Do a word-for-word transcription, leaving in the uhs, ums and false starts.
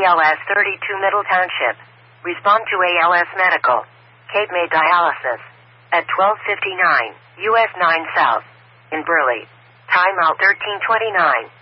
L S thirty-two Middle Township. Respond to A L S Medical. Cape May Dialysis. At twelve fifty-nine, U S nine South. In Burley. Timeout thirteen twenty-nine.